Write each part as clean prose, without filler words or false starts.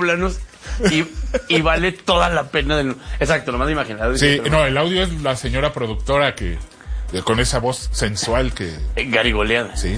poblanos y vale toda la pena exacto, nomás de imaginar. Sí, no, el audio es la señora productora que con esa voz sensual que garigoleada. Sí.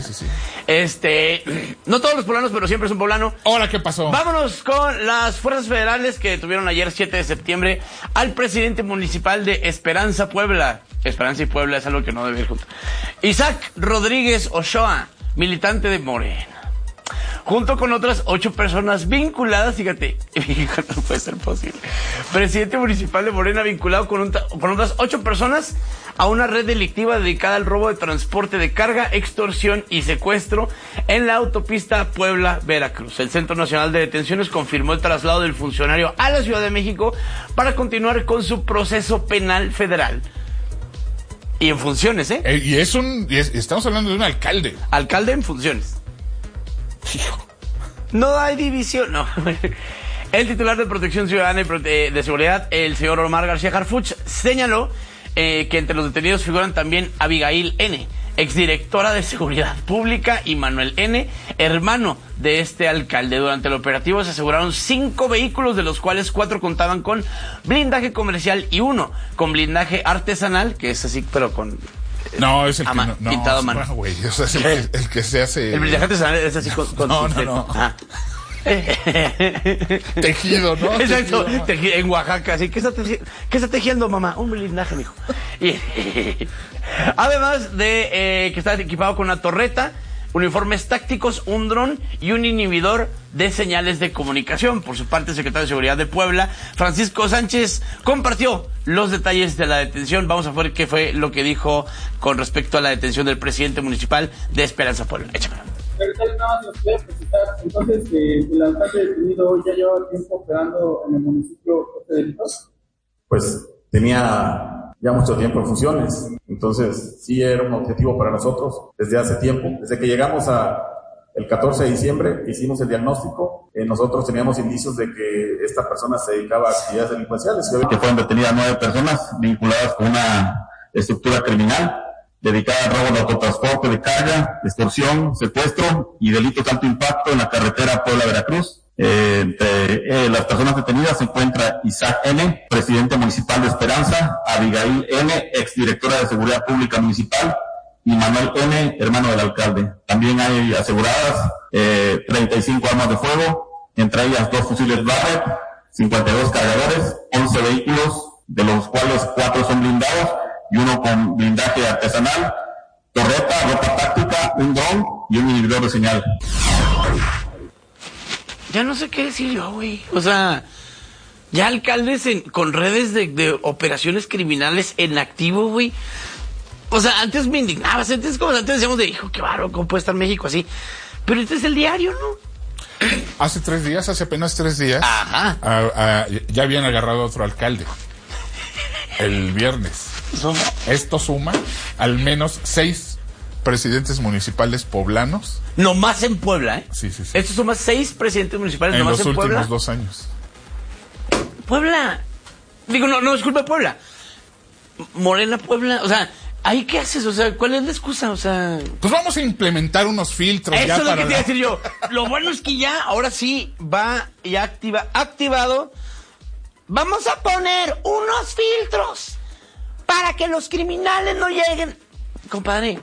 No todos los poblanos, pero siempre es un poblano. Ahora, ¿qué pasó? Vámonos con las fuerzas federales que tuvieron ayer 7 de septiembre al presidente municipal de Esperanza, Puebla. Esperanza y Puebla es algo que no debe ir junto. Isaac Rodríguez Ochoa, militante de Morena, junto con otras 8 personas vinculadas, fíjate, no puede ser posible. Presidente municipal de Morena vinculado con otras 8 personas a una red delictiva dedicada al robo de transporte de carga, extorsión y secuestro en la autopista Puebla-Veracruz. El Centro Nacional de Detenciones confirmó el traslado del funcionario a la Ciudad de México para continuar con su proceso penal federal. Y en funciones, Y estamos hablando de un alcalde. Alcalde en funciones. No hay división, no. El titular de Protección Ciudadana y de Seguridad, el señor Omar García Harfuch, señaló que entre los detenidos figuran también Abigail N., exdirectora de Seguridad Pública, y Manuel N., hermano de este alcalde. Durante el operativo se aseguraron 5 vehículos, de los cuales 4 contaban con blindaje comercial y 1 con blindaje artesanal, que es así, pero con... No, es el que pintado a mano. No, güey, o sea, es el que se hace... El blindaje artesanal es así con No. Tejido, ¿no? Exacto, tejido en Oaxaca, así. ¿Qué está tejiendo, mamá? Un blindaje, mijo. Y además de que está equipado con una torreta, uniformes tácticos, un dron y un inhibidor de señales de comunicación. Por su parte, el secretario de Seguridad de Puebla, Francisco Sánchez, compartió los detalles de la detención. Vamos a ver qué fue lo que dijo con respecto a la detención del presidente municipal de Esperanza, Puebla. Échamelo. Entonces, el alcalde detenido ya lleva tiempo operando en el municipio de delitos. Pues tenía ya mucho tiempo en funciones, entonces sí era un objetivo para nosotros desde hace tiempo. Desde que llegamos el 14 de diciembre, hicimos el diagnóstico, nosotros teníamos indicios de que esta persona se dedicaba a actividades delincuenciales. Que fueron detenidas 9 personas vinculadas con una estructura criminal dedicada al robo de autotransporte de carga, extorsión, secuestro y delitos de alto impacto en la carretera Puebla-Veracruz. Entre las personas detenidas se encuentra Isaac N., presidente municipal de Esperanza, Abigail N., exdirectora de Seguridad Pública Municipal, y Manuel N., hermano del alcalde. También hay aseguradas 35 armas de fuego, entre ellas 2 fusiles Barrett, 52 cargadores, 11 vehículos, de los cuales 4 son blindados y 1 con blindaje artesanal, torreta, ropa táctica, un dron y un inhibidor de señal. Ya no sé qué decir yo, güey. O sea, ya alcaldes con redes de operaciones criminales en activo, güey. O sea, antes me indignabas, antes decíamos de, hijo, qué bárbaro, ¿cómo puede estar México así? Pero este es el diario, ¿no? Hace apenas 3 días, ya habían agarrado a otro alcalde. El viernes. Esto suma al menos 6 presidentes municipales poblanos. Nomás en Puebla, ¿eh? Sí. Esto suma 6 presidentes municipales nomás en Puebla. En los últimos 2 años. Puebla. Digo, no, disculpa, Puebla. Morena, Puebla. O sea, ¿ahí qué haces? O sea, ¿cuál es la excusa? O sea... Pues vamos a implementar unos filtros. Eso es lo que te iba a decir yo. Lo bueno es que ya, ahora sí, va ya activado. Vamos a poner unos filtros para que los criminales no lleguen. Compadre,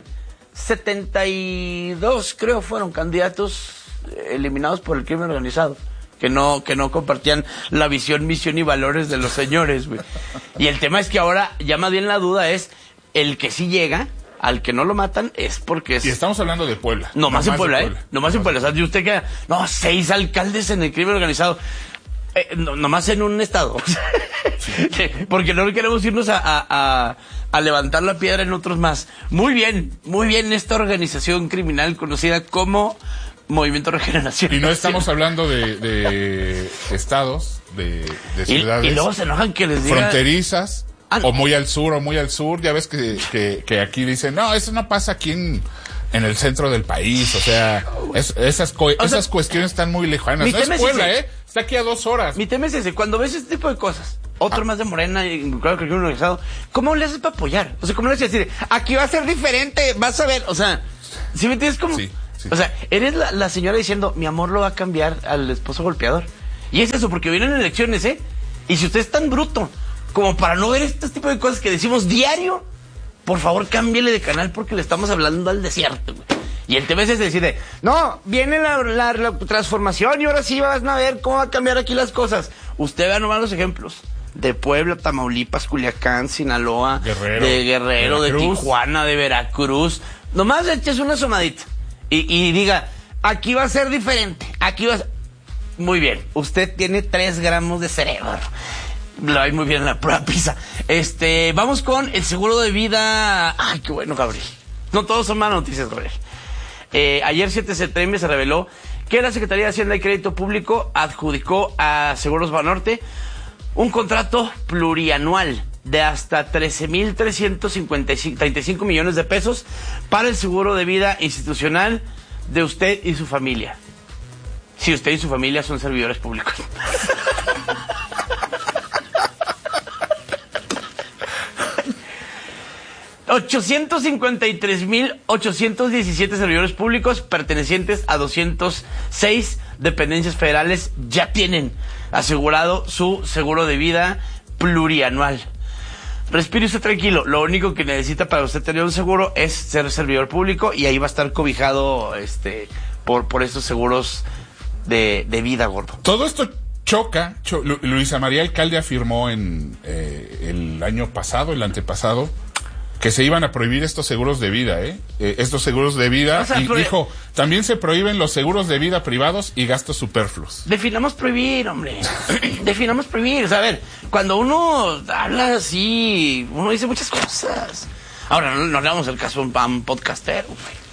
72 creo fueron candidatos eliminados por el crimen organizado, que no compartían la visión, misión y valores de los señores, güey. Y el tema es que ahora ya más bien la duda es el que sí llega, al que no lo matan es porque es... Y estamos hablando de Puebla. Nomás en Puebla, Nomás en Puebla. O sea, y usted queda... No, 6 alcaldes en el crimen organizado. Nomás en un estado. Sí. Porque no queremos irnos a levantar la piedra en otros más. Muy bien esta organización criminal conocida como Movimiento Regeneración. Y no estamos hablando de estados, de ciudades. Y luego se enojan que les diga... Fronterizas, o muy al sur. Ya ves que aquí dicen, no, eso no pasa aquí en el centro del país. O sea, esas cuestiones están muy lejanas. No es Puebla, está aquí a 2 horas. Mi tema es ese, cuando ves este tipo de cosas, otro más de Morena, involucrado con el crimen organizado, ¿cómo le haces para apoyar? O sea, ¿cómo le haces decir, aquí va a ser diferente, vas a ver? O sea, ¿sí me entiendes cómo? Sí. O sea, eres la señora diciendo, mi amor lo va a cambiar al esposo golpeador. Y es eso, porque vienen elecciones, y si usted es tan bruto como para no ver este tipo de cosas que decimos diario, por favor cámbiele de canal porque le estamos hablando al desierto, güey. Y el TVC se decide, no, viene la transformación y ahora sí van a ver cómo va a cambiar aquí las cosas. Usted vea nomás los ejemplos de Puebla, Tamaulipas, Culiacán, Sinaloa, de Guerrero, de Tijuana, de Veracruz. Nomás eches una asomadita y diga, aquí va a ser diferente, aquí va a ser... Muy bien, usted tiene 3 gramos de cerebro. Lo hay muy bien en la prueba PISA. Vamos con el seguro de vida. Ay, qué bueno, Gabriel. No todos son malas noticias, Gabriel. Ayer 7 de septiembre se reveló que la Secretaría de Hacienda y Crédito Público adjudicó a Seguros Banorte un contrato plurianual de hasta 13,335 millones de pesos para el seguro de vida institucional de usted y su familia. Si usted y su familia son servidores públicos. $853,817 servidores públicos pertenecientes a 206 dependencias federales ya tienen asegurado su seguro de vida plurianual. Respire usted tranquilo, lo único que necesita para usted tener un seguro es ser servidor público y ahí va a estar cobijado por estos seguros de vida, gordo. Todo esto choca. Luisa María Alcalde afirmó en el año pasado, el antepasado, que se iban a prohibir estos seguros de vida, estos seguros de vida, o sea, y dijo, también se prohíben los seguros de vida privados y gastos superfluos. Definamos prohibir, hombre. Definamos prohibir. O sea, a ver, cuando uno habla así, uno dice muchas cosas. Ahora, no le damos el caso a un podcastero, güey.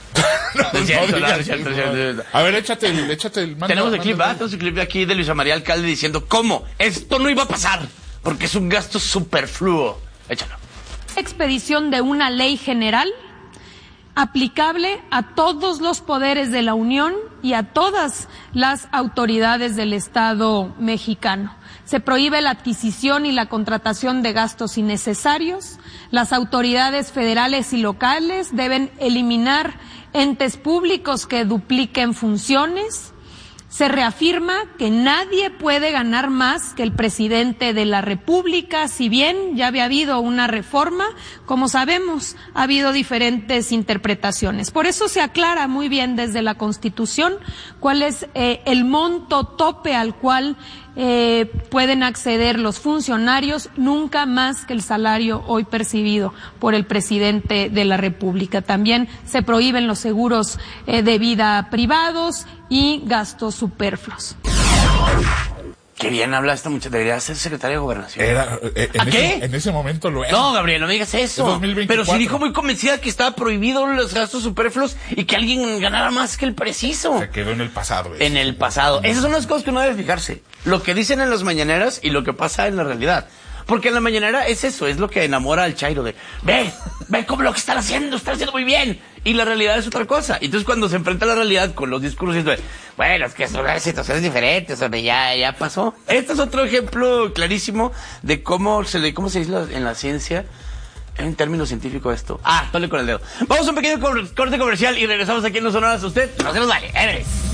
A ver, échate el Tenemos el clip, tenemos el clip de aquí de Luisa María Alcalde diciendo cómo esto no iba a pasar, porque es un gasto superfluo. Échalo. Expedición de una ley general aplicable a todos los poderes de la Unión y a todas las autoridades del Estado mexicano. Se prohíbe la adquisición y la contratación de gastos innecesarios. Las autoridades federales y locales deben eliminar entes públicos que dupliquen funciones. Se reafirma que nadie puede ganar más que el presidente de la República, si bien ya había habido una reforma, como sabemos, ha habido diferentes interpretaciones. Por eso se aclara muy bien desde la Constitución cuál es el monto tope al cual pueden acceder los funcionarios, nunca más que el salario hoy percibido por el presidente de la República. También se prohíben los seguros de vida privados y gastos superfluos. Qué bien habla esta muchacha, debería ser secretaria de Gobernación. En ese momento lo era. No, Gabriel, no me digas eso. 2024. Pero sí dijo muy convencida que estaba prohibido los gastos superfluos y que alguien ganara más que el preciso. Se quedó en el pasado. En el pasado. Esas son las cosas que uno debe fijarse. Lo que dicen en las mañaneras y lo que pasa en la realidad. Porque en la mañanera es eso, es lo que enamora al chairo de, ve cómo lo que están haciendo muy bien. Y la realidad es otra cosa. Y entonces cuando se enfrenta a la realidad con los discursos de, bueno, es que son situaciones diferentes, hombre, ya pasó. Este es otro ejemplo clarísimo de cómo se dice en la ciencia, en términos científicos esto. Dale con el dedo. Vamos a un pequeño corte comercial y regresamos aquí en Los Sonoras. Usted no se nos vale.